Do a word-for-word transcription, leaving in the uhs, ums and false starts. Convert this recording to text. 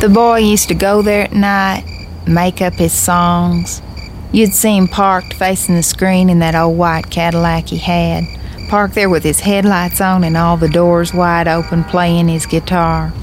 The boy used to go there at night, make up his songs. You'd see him parked facing the screen in that old white Cadillac he had, parked there with his headlights on and all the doors wide open playing his guitar.